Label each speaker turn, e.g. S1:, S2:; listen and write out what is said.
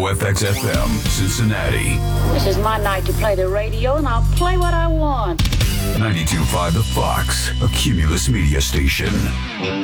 S1: NOFX FM, Cincinnati.
S2: This is my night to play the radio, and I'll play what I want.
S1: 92.5 The Fox, a Cumulus media station.